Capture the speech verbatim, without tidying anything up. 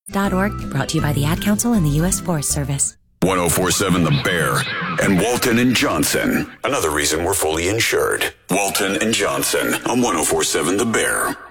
dot org, brought to you by the Ad Council and the U S Forest Service. ten forty-seven The Bear and Walton and Johnson. Another reason we're fully insured. Walton and Johnson on ten forty-seven The Bear.